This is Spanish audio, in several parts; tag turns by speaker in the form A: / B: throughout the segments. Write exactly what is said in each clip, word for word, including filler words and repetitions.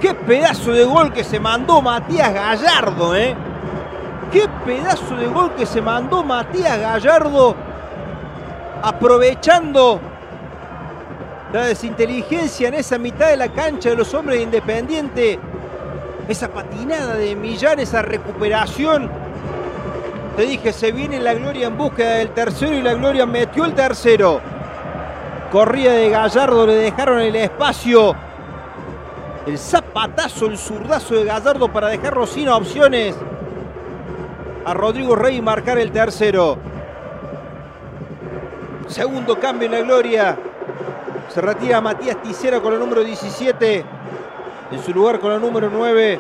A: Qué pedazo de gol que se mandó Matías Gallardo, ¿eh? Qué pedazo de gol que se mandó Matías Gallardo, aprovechando la desinteligencia en esa mitad de la cancha de los hombres de Independiente. Esa patinada de Millán, esa recuperación. Te dije, se viene la Gloria en búsqueda del tercero y la Gloria metió el tercero. Corría de Gallardo, le dejaron el espacio. El zapatazo, el zurdazo de Gallardo para dejarlo sin opciones a Rodrigo Rey y marcar el tercero. Segundo cambio en la Gloria. Se retira Matías Tisera con el número diecisiete. En su lugar con el número nueve.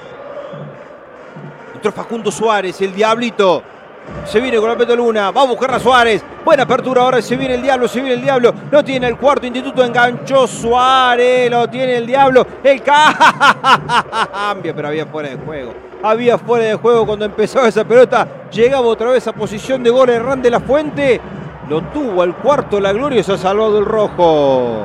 A: Entró Facundo Suárez, el Diablito. Se viene con la pelota Luna. Va a buscar a Suárez. Buena apertura ahora. Se viene el Diablo. Se viene el Diablo. Lo tiene el cuarto Instituto. Enganchó Suárez. Lo tiene el Diablo. El cambio. Pero había fuera de juego. Había fuera de juego cuando empezaba esa pelota. Llegaba otra vez a posición de gol Hernán de la Fuente. Lo tuvo al cuarto la Gloria y se ha salvado el rojo.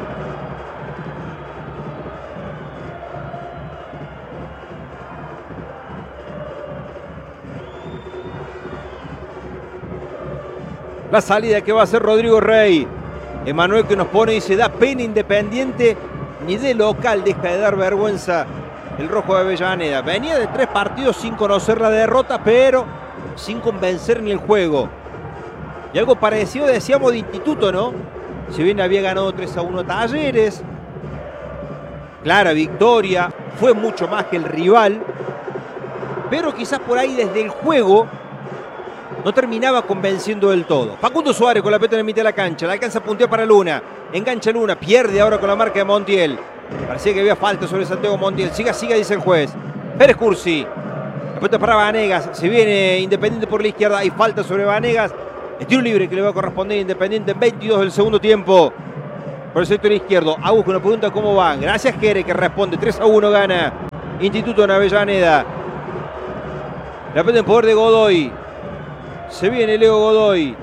A: La salida que va a hacer Rodrigo Rey. Emanuel que nos pone y dice, da pena Independiente, ni de local deja de dar vergüenza el rojo de Avellaneda. Venía de tres partidos sin conocer la derrota, pero sin convencer en el juego. Y algo parecido decíamos de Instituto, ¿no? Si bien había ganado tres a uno a Talleres, clara victoria, fue mucho más que el rival, pero quizás por ahí desde el juego no terminaba convenciendo del todo. Facundo Suárez con la pelota en la mitad de la cancha. La alcanza a puntear para Luna. Engancha Luna. Pierde ahora con la marca de Montiel. Parecía que había falta sobre Santiago Montiel. Siga, siga, dice el juez. Pérez Cursi. La pelota para Vanegas. Se viene Independiente por la izquierda. Hay falta sobre Vanegas. El tiro libre que le va a corresponder a Independiente en veintidós del segundo tiempo. Por el sector izquierdo. Agus con una pregunta cómo van. Gracias Jere que responde. tres a uno gana Instituto en Avellaneda. La pelota en poder de Godoy. Se viene Leo Godoy.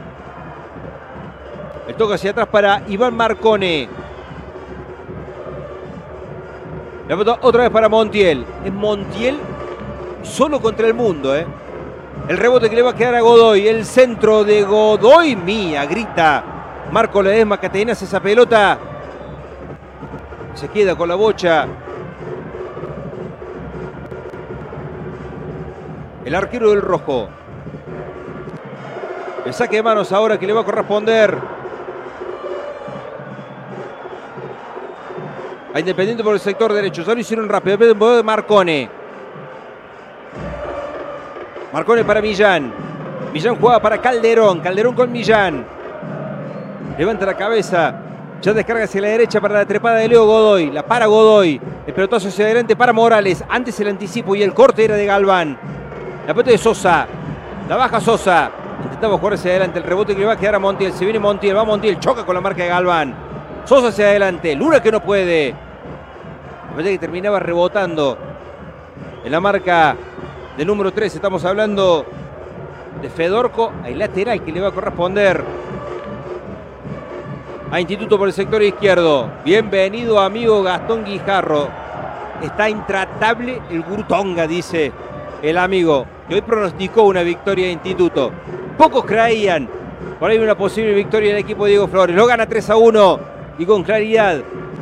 A: El toque hacia atrás para Iván Marcone. La pelota otra vez para Montiel. Es Montiel solo contra el mundo, ¿eh? El rebote que le va a quedar a Godoy. El centro de Godoy. Mía, grita Marco Ledesma. Catenas esa pelota. Se queda con la bocha el arquero del rojo. El saque de manos ahora que le va a corresponder a Independiente por el sector derecho. Ya lo hicieron rápido. De Marcone. Marcone para Millán. Millán juega para Calderón. Calderón con Millán. Levanta la cabeza. Ya descarga hacia la derecha para la trepada de Leo Godoy. La para Godoy. El pelotazo hacia adelante para Morales. Antes el anticipo y el corte era de Galván. La pelota de Sosa. La baja Sosa. Intentaba jugar hacia adelante. El rebote que le va a quedar a Montiel. Se viene Montiel. Va Montiel. Choca con la marca de Galván. Sosa hacia adelante. Luna que no puede. La pelota que terminaba rebotando en la marca del número tres. Estamos hablando de Fedorco. Hay lateral que le va a corresponder a Instituto por el sector izquierdo. Bienvenido amigo Gastón Guijarro. Está intratable el Gurutonga, dice el amigo, que hoy pronosticó una victoria de Instituto. Pocos creían por ahí una posible victoria del equipo de Diego Flores. Lo gana tres a uno y con claridad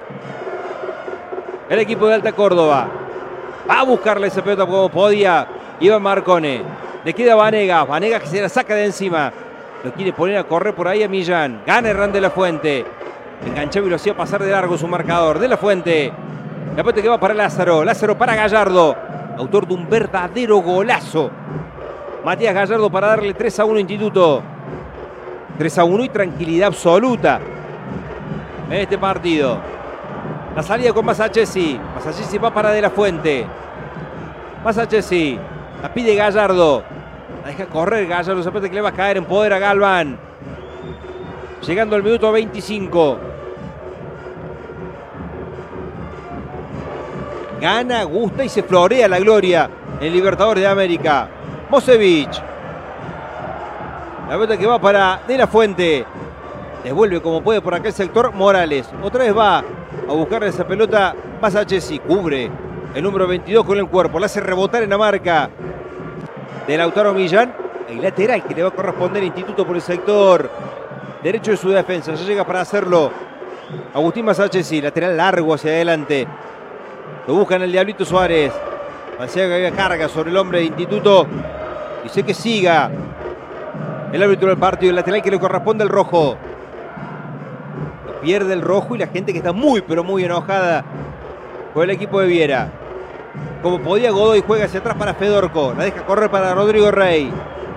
A: el equipo de Alta Córdoba. Va a buscarle esa pelota como podía Iván Marcone. Le queda Vanegas. Vanegas que se la saca de encima. Lo quiere poner a correr por ahí a Millán. Gana Hernán de la Fuente. Enganchaba y lo hacía pasar de largo su marcador. De la Fuente. La pelota que va para Lázaro. Lázaro para Gallardo. Autor de un verdadero golazo. Matías Gallardo para darle tres a uno Instituto. tres a uno y tranquilidad absoluta en este partido. La salida con Masachesi. Masachesi va para De la Fuente. Masachesi. La pide Gallardo. La deja correr Gallardo. Se que le va a caer en poder a Galván. Llegando al minuto veinticinco. Gana, gusta y se florea la gloria en Libertadores de América. Mosevich. La pelota que va para De la Fuente. Devuelve como puede por aquel sector Morales. Otra vez va a buscar esa pelota. Masachesi cubre el número veintidós con el cuerpo. La hace rebotar en la marca de Lautaro Millán. El lateral que le va a corresponder a Instituto por el sector derecho de su defensa. Ya llega para hacerlo Agustín Masachesi. Lateral largo hacia adelante. Lo buscan el Diablito Suárez. Manciaga carga sobre el hombre de Instituto. Dice que siga el árbitro del partido. El lateral que le corresponde al rojo. Lo pierde el rojo y la gente que está muy pero muy enojada con el equipo de Viera. Como podía, Godoy juega hacia atrás para Fedorco. La deja correr para Rodrigo Rey.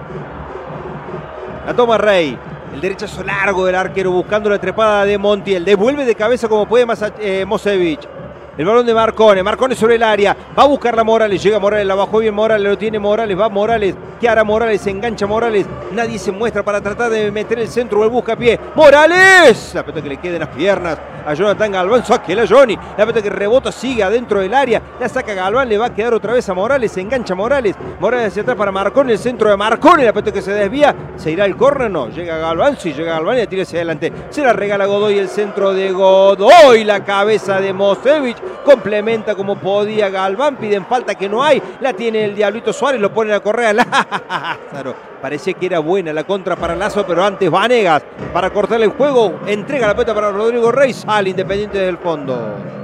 A: La toma Rey. El derechazo largo del arquero buscando la trepada de Montiel. Devuelve de cabeza como puede eh, Mosevich. El balón de Marcone. Marcone sobre el área. Va a buscar a Morales. Llega Morales. La bajó bien Morales. Lo tiene Morales. Va Morales. ¿Qué hará Morales? Se engancha Morales. Nadie se muestra para tratar de meter el centro o el buscapié. ¡Morales! La pelota que le queda en las piernas a Jonathan Galván. Sáquela a Johnny. La pelota que rebota sigue adentro del área. La saca Galván. Le va a quedar otra vez a Morales. Se engancha Morales. Morales hacia atrás para Marcone. El centro de Marcone. La pelota que se desvía. ¿Se irá el córner? No. Llega Galván. Sí, llega Galván y la tira hacia adelante. Se la regala Godoy. El centro de Godoy. La cabeza de Mosevich. Complementa como podía Galván. Piden falta que no hay. La tiene el Diablito Suárez. Lo ponen a correr a Lázaro. Parecía que era buena la contra para Lazo, pero antes Vanegas para cortarle el juego. Entrega la pelota para Rodrigo Rey. Sale Independiente del fondo.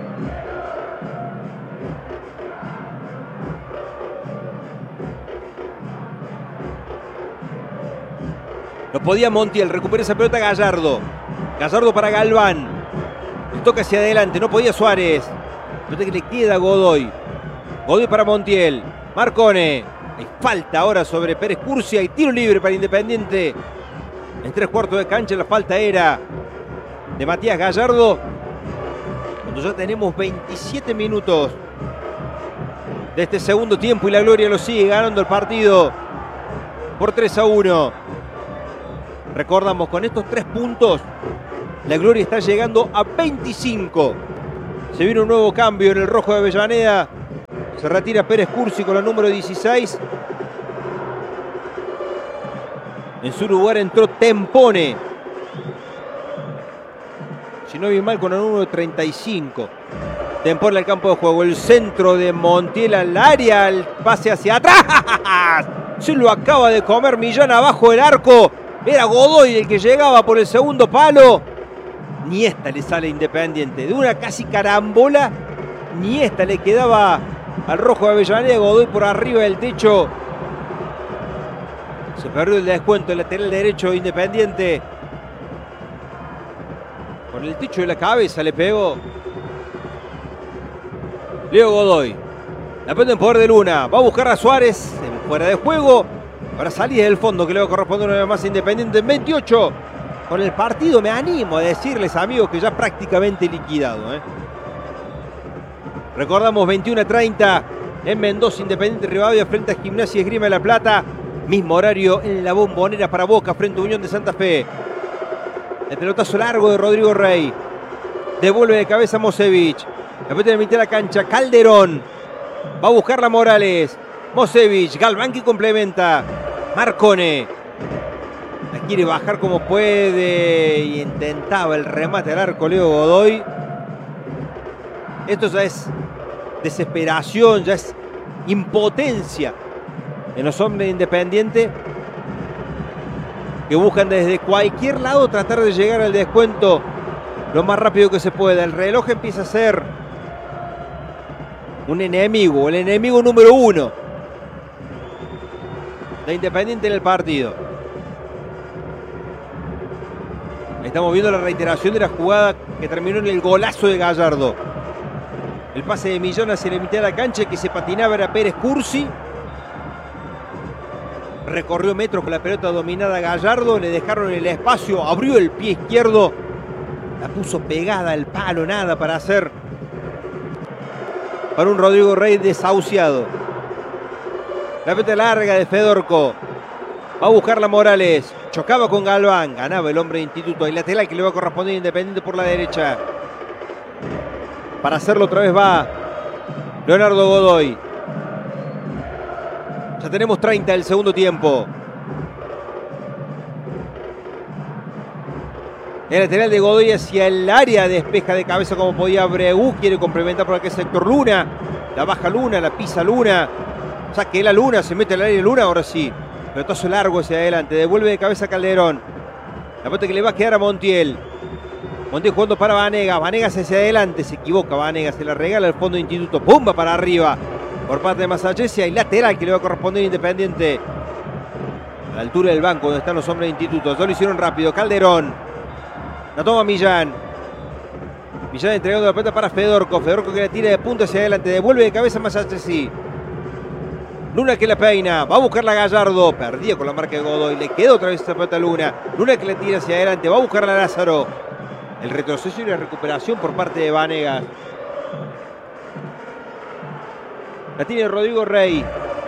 A: No podía Montiel. Recupera esa pelota Gallardo. Gallardo para Galván. Le toca hacia adelante. No podía Suárez. Pelota que le queda a Godoy. Godoy para Montiel. Marcone. Hay falta ahora sobre Pérez Curcia y tiro libre para Independiente. En tres cuartos de cancha la falta era de Matías Gallardo. Cuando ya tenemos veintisiete minutos de este segundo tiempo y la Gloria lo sigue ganando el partido por tres a uno. Recordamos, con estos tres puntos la Gloria está llegando a veinticinco. Se viene un nuevo cambio en el rojo de Avellaneda. Se retira Pérez Cursi con la número dieciséis. En su lugar entró Tempone. Si no vi mal, con el número treinta y cinco. Tempone al campo de juego. El centro de Montiel al área. El pase hacia atrás. Se lo acaba de comer Millán abajo del arco. Era Godoy el que llegaba por el segundo palo. Ni esta le sale Independiente. De una casi carambola. Ni esta le quedaba al rojo de Avellaneda. Godoy por arriba del techo. Se perdió el descuento. El lateral derecho de Independiente. Con el techo de la cabeza le pegó Leo Godoy. La pelota en poder de Luna. Va a buscar a Suárez en fuera de juego. Para salir del fondo que le va a corresponder una vez más a Independiente en veintiocho. Con el partido me animo a decirles, amigos, que ya prácticamente liquidado, ¿eh? Recordamos veintiuno a treinta en Mendoza, Independiente Rivadavia frente a Gimnasia Esgrima de La Plata. Mismo horario en la Bombonera para Boca frente a Unión de Santa Fe. El pelotazo largo de Rodrigo Rey. Devuelve de cabeza a Mosevich. La pelota en la mitad de la cancha. Calderón. Va a buscarla Morales. Mosevich. Galván que complementa. Marcone. La quiere bajar como puede. Y intentaba el remate al arco Leo Godoy. Esto ya es desesperación. Ya es impotencia en los hombres de Independiente, que buscan desde cualquier lado tratar de llegar al descuento lo más rápido que se pueda. El reloj empieza a ser un enemigo, el enemigo número uno de Independiente en el partido. Estamos viendo la reiteración de la jugada que terminó en el golazo de Gallardo. El pase de Millán hacia la mitad de la cancha, que se patinaba era Pérez Cursi. Recorrió metros con la pelota dominada a Gallardo, le dejaron el espacio, abrió el pie izquierdo, la puso pegada al palo, nada para hacer para un Rodrigo Rey desahuciado. La pelota larga de Fedorco, va a buscarla Morales, chocaba con Galván, ganaba el hombre de Instituto, el lateral que le va a corresponder Independiente por la derecha. Para hacerlo otra vez va Leonardo Godoy. Ya tenemos treinta del segundo tiempo. El lateral de Godoy hacia el área, despeja de cabeza como podía Abreu, quiere complementar por aquel sector Luna. La baja Luna, la pisa Luna. Saque la Luna, se mete al área Luna, ahora sí. Pelotazo largo hacia adelante, devuelve de cabeza a Calderón. La pelota que le va a quedar a Montiel. Montiel jugando para Vanegas, Vanegas hacia adelante, se equivoca Vanegas, se la regala al fondo de Instituto. ¡Pumba para arriba! Por parte de Masachesi, hay lateral que le va a corresponder a Independiente. A la altura del banco donde están los hombres de Instituto. Ya lo hicieron rápido, Calderón. La toma Millán. Millán entregando la pelota para Fedorco. Fedorco que la tira de punta hacia adelante. Devuelve de cabeza a Masachesi. Luna que la peina. Va a buscarla Gallardo. Perdía con la marca de Godoy. Le queda otra vez esa pelota a Luna. Luna que la tira hacia adelante. Va a buscarla a Lázaro. El retroceso y la recuperación por parte de Vanegas. La tiene Rodrigo Rey.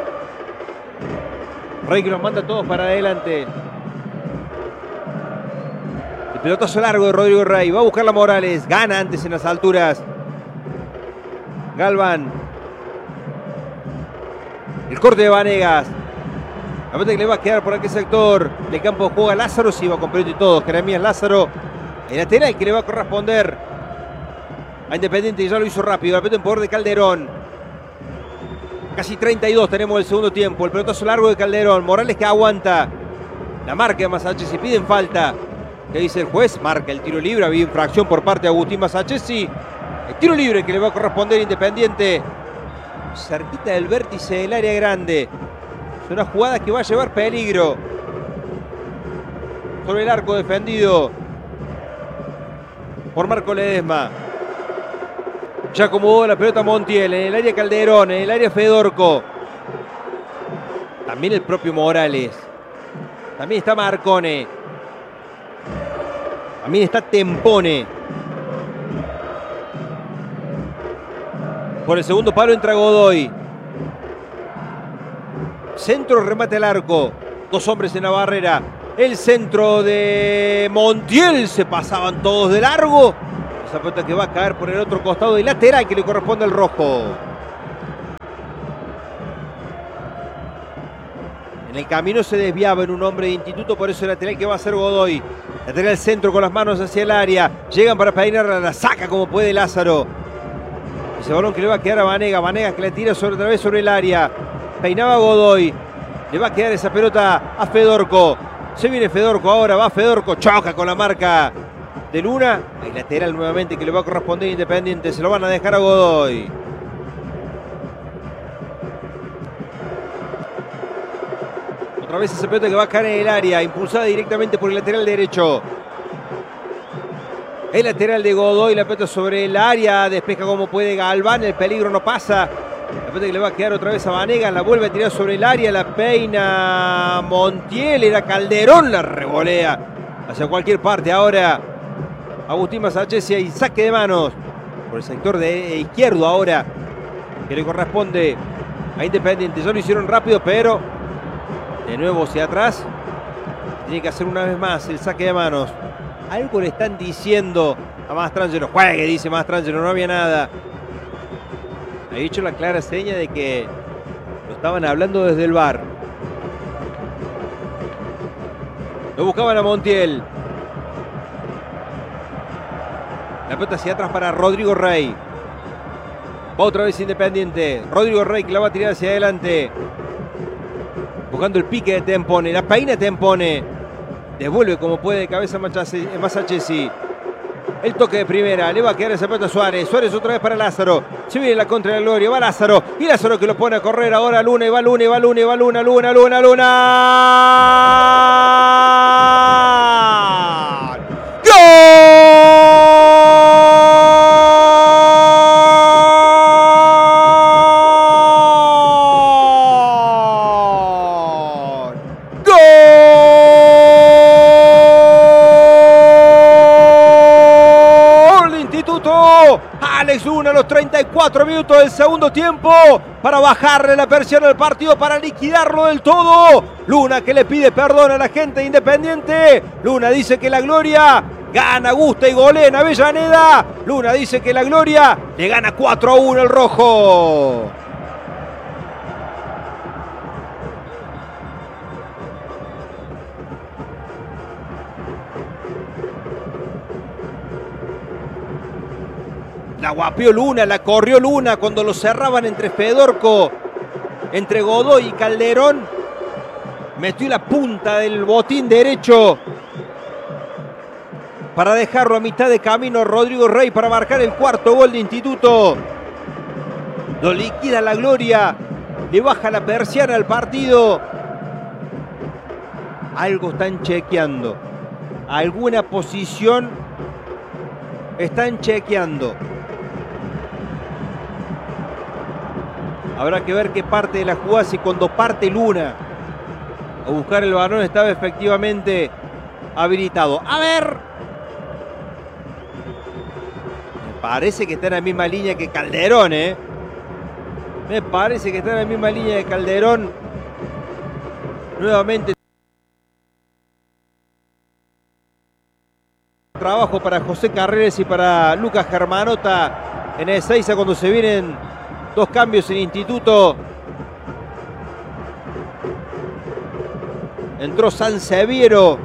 A: Rey que los manda todos para adelante. El pelotazo largo de Rodrigo Rey. Va a buscar la Morales. Gana antes en las alturas. Galván. El corte de Vanegas. La pelota que le va a quedar por aquel sector. El campo juega Lázaro. Sí, va con pelota y todo. Jeremías Lázaro. El lateral que le va a corresponder a Independiente. Ya lo hizo rápido. La pelota en poder de Calderón. Casi treinta y dos tenemos el segundo tiempo. El pelotazo largo de Calderón. Morales que aguanta. La marca de Masachesi. Piden falta. ¿Qué dice el juez? Marca el tiro libre. Había infracción por parte de Agustín Masachesi. El tiro libre que le va a corresponder a Independiente. Cerquita del vértice del área grande. Es una jugada que va a llevar peligro. Sobre el arco defendido por Marco Ledesma. Ya acomodó la pelota Montiel. En el área Calderón. En el área Fedorco. También el propio Morales. También está Marcone. También está Tempone. Por el segundo palo entra Godoy. Centro, remate al arco. Dos hombres en la barrera. El centro de Montiel. Se pasaban todos de largo. Esa pelota que va a caer por el otro costado y lateral que le corresponde al rojo. En el camino se desviaba en un hombre de Instituto, por eso el lateral que va a ser Godoy. Lateral centro con las manos hacia el área. Llegan para peinarla, la saca como puede Lázaro. Ese balón que le va a quedar a Vanegas. Vanegas que la tira sobre, otra vez sobre el área. Peinaba Godoy. Le va a quedar esa pelota a Fedorco. Se viene Fedorco ahora, va Fedorco. Choca con la marca de Luna. Hay lateral nuevamente que le va a corresponder a Independiente. Se lo van a dejar a Godoy. Otra vez esa pelota que va a caer en el área. Impulsada directamente por el lateral derecho. El lateral de Godoy, la pelota sobre el área, despeja como puede Galván, el peligro no pasa. La pelota que le va a quedar otra vez a Vanegas, la vuelve a tirar sobre el área, la peina Montiel, era Calderón, la revolea hacia cualquier parte. Ahora Agustín Masachesi y saque de manos por el sector de izquierdo ahora, que le corresponde a Independiente. Ya lo hicieron rápido, pero de nuevo hacia atrás. Tiene que hacer una vez más el saque de manos. Algo le están diciendo a Mastrangelo. Juegue, dice Mastrangelo, no había nada. Ha hecho la clara seña de que lo estaban hablando desde el V A R. Lo buscaban a Montiel. La pelota hacia atrás para Rodrigo Rey. Va otra vez Independiente. Rodrigo Rey que la va a tirar hacia adelante. Buscando el pique de Tempone. La peina Tempone. Devuelve como puede de cabeza Masachesi. El toque de primera. Le va a quedar esa pelota a Suárez. Suárez otra vez para Lázaro. Se viene la contra de la Gloria. Va Lázaro. Y Lázaro que lo pone a correr ahora. Luna y va Luna y va Luna y va Luna. Luna, Luna, Luna. Alex Luna a los treinta y cuatro minutos del segundo tiempo para bajarle la persiana al partido, para liquidarlo del todo. Luna que le pide perdón a la gente de Independiente. Luna dice que la Gloria gana, gusta y golea en Avellaneda. Luna dice que la Gloria le gana cuatro a uno al rojo. La guapió Luna, la corrió Luna cuando lo cerraban entre Fedorco, entre Godoy y Calderón. Metió la punta del botín derecho para dejarlo a mitad de camino Rodrigo Rey para marcar el cuarto gol de Instituto. Lo liquida la Gloria, le baja la persiana al partido. Algo están chequeando, alguna posición están chequeando. Habrá que ver qué parte de la jugada, si cuando parte Luna a buscar el balón estaba efectivamente habilitado. A ver. Me parece que está en la misma línea que Calderón, ¿eh? Me parece que está en la misma línea de Calderón. Nuevamente. Trabajo para José Carreras y para Lucas Germanota en Ezeiza cuando se vienen dos cambios en Instituto. Entró Sanseviero.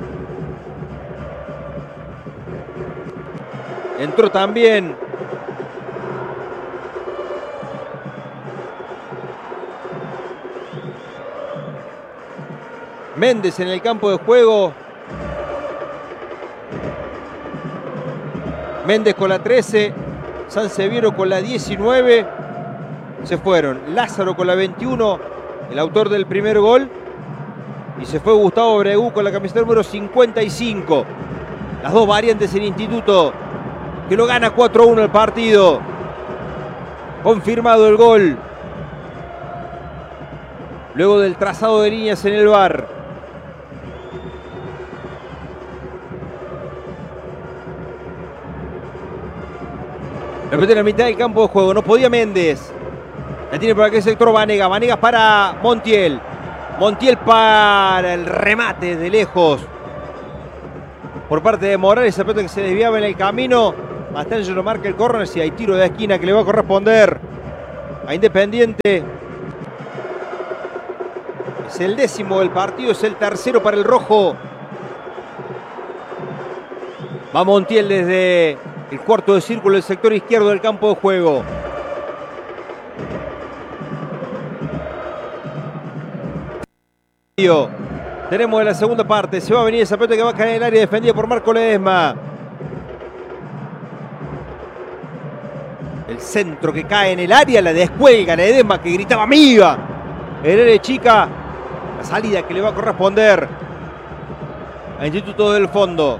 A: Entró también Méndez en el campo de juego. Méndez con la trece, Sanseviero con la diecinueve. Se fueron Lázaro con la veintiuno, el autor del primer gol. Y se fue Gustavo Bregú con la camiseta número cincuenta y cinco. Las dos variantes en Instituto, que lo gana cuatro a uno el partido. Confirmado el gol luego del trazado de líneas en el V A R. Repite en la mitad del campo de juego, no podía Méndez. La tiene por aquel sector Vanegas. Vanegas para Montiel. Montiel para el remate de lejos por parte de Morales. Esa pelota que se desviaba en el camino. Mastrangelo marca el córner. Si hay tiro de esquina que le va a corresponder a Independiente. Es el décimo del partido, es el tercero para el rojo. Va Montiel desde el cuarto de círculo del sector izquierdo del campo de juego. Tenemos en la segunda parte. Se va a venir esa pelota que va a caer en el área, defendida por Marco Ledesma. El centro que cae en el área, la descuelga Ledesma, que gritaba amiga. El área chica. La salida que le va a corresponder a Instituto del Fondo.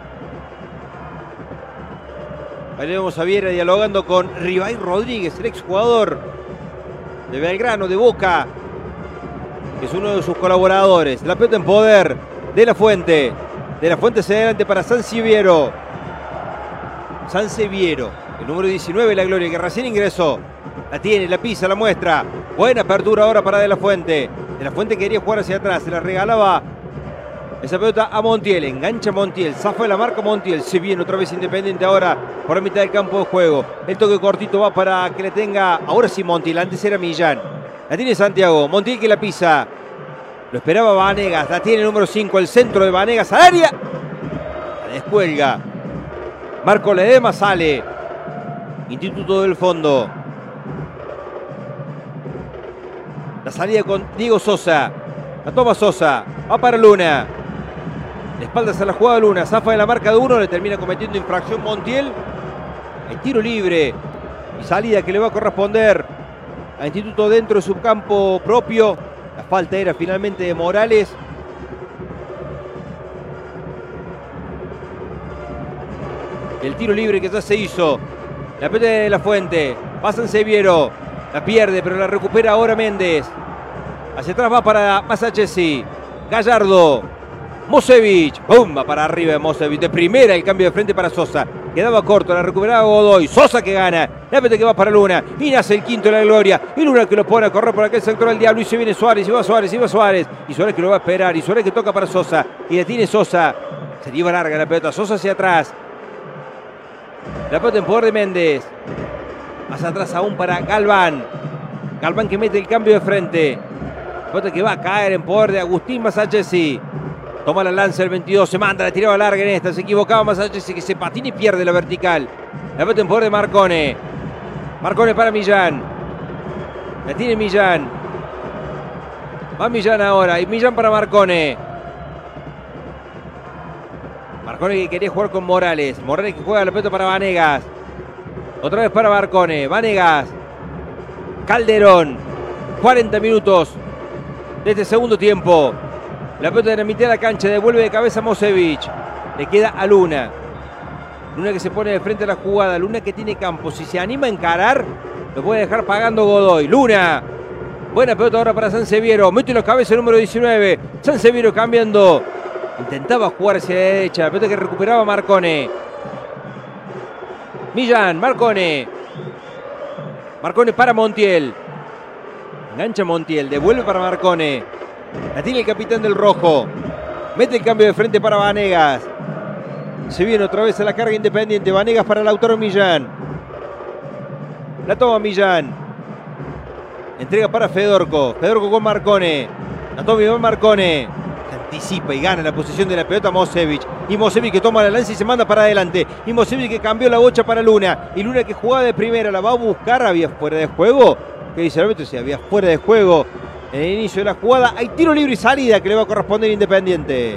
A: Ahí vemos a Viera dialogando con Ribay Rodríguez, el exjugador de Belgrano, de Boca, que es uno de sus colaboradores. La pelota en poder de La Fuente. De La Fuente hacia adelante para Sanseviero. Sanseviero, el número diecinueve, la Gloria, que recién ingresó. La tiene, la pisa, la muestra. Buena apertura ahora para De La Fuente. De La Fuente quería jugar hacia atrás, se la regalaba esa pelota a Montiel. Engancha Montiel, zafa de la marca Montiel. Se viene otra vez Independiente ahora por la mitad del campo de juego. El toque cortito va para que le tenga, ahora sí Montiel, antes era Millán. La tiene Santiago, Montiel que la pisa. Lo esperaba Vanegas, la tiene el número cinco, el centro de Vanegas al área. La descuelga. Marco Ledesma sale. Instituto del Fondo. La salida con Diego Sosa. La toma Sosa. Va para Luna. De espaldas a la jugada Luna. Zafa de la marca de uno. Le termina cometiendo infracción Montiel. El tiro libre. Y salida que le va a corresponder a Instituto dentro de su campo propio. La falta era finalmente de Morales. El tiro libre que ya se hizo. La pelota de La Fuente. Pasa en Sanseviero. La pierde, pero la recupera ahora Méndez. Hacia atrás va para Masachesi. Gallardo. Mosevich. ¡Pum! Va para arriba de Mosevich. De primera el cambio de frente para Sosa. Quedaba corto, la recuperaba Godoy. Sosa que gana. La pelota que va para Luna. Y nace el quinto de la Gloria. Y Luna que lo pone a correr por aquel sector del diablo. Y se viene Suárez. Y va Suárez. Y va Suárez. Y Suárez que lo va a esperar. Y Suárez que toca para Sosa. Y la tiene Sosa. Se lleva larga la pelota. Sosa hacia atrás. La pelota en poder de Méndez. Más atrás aún para Galván. Galván que mete el cambio de frente. La pelota que va a caer en poder de Agustín Masachesi. Toma la lanza el veintidós. Se manda, la tiraba larga en esta. Se equivocaba Masachesi, que se patina y pierde la vertical. La pelota en poder de Marcone. Marcone para Millán. La tiene Millán. Va Millán ahora. Y Millán para Marcone. Marcone que quería jugar con Morales. Morales que juega la pelota para Vanegas. Otra vez para Marcone. Vanegas. Calderón. cuarenta minutos de este segundo tiempo. La pelota en la mitad de la cancha. Devuelve de cabeza Mosevic. Le queda a Luna. Luna que se pone de frente a la jugada. Luna que tiene campo. Si se anima a encarar, lo puede dejar pagando Godoy. Luna. Buena pelota ahora para Sanseviero. Mete los cabezas número diecinueve. Sanseviero cambiando. Intentaba jugar hacia la derecha. La pelota que recuperaba Marcone. Millán. Marcone. Marcone para Montiel. Engancha Montiel. Devuelve para Marcone. La tiene el capitán del rojo. Mete el cambio de frente para Vanegas. Se viene otra vez a la carga Independiente. Vanegas para Lautaro Millán. La toma Millán. Entrega para Fedorco. Fedorco con Marcone. La toma Iván Marcone. Se anticipa y gana la posición de la pelota Mosevic. Y Mosevic que toma la lanza y se manda para adelante. Y Mosevic que cambió la bocha para Luna. Y Luna que jugaba de primera. La va a buscar. Había fuera de juego. ¿Qué dice el árbitro? Si había fuera de juego en el inicio de la jugada. Hay tiro libre y salida que le va a corresponder a Independiente.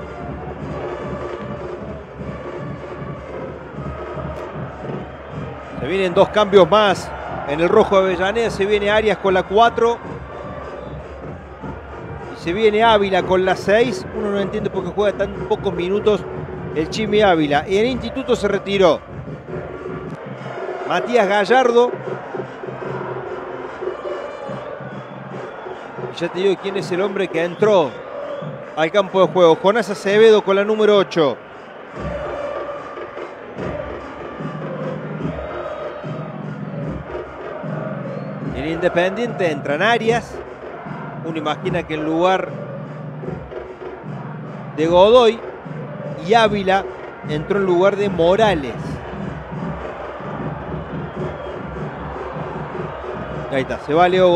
A: Se vienen dos cambios más en el rojo de Avellaneda. Se viene Arias con la cuatro. Y se viene Ávila con la seis. Uno no entiende por qué juega tan pocos minutos el Chimi Ávila. Y en el Instituto se retiró Matías Gallardo. Y ya te digo quién es el hombre que entró al campo de juego. Jonás Acevedo con la número ocho. En Independiente entran Arias. Uno imagina que en lugar de Godoy. Y Ávila entró en lugar de Morales. Ahí está, se va Leo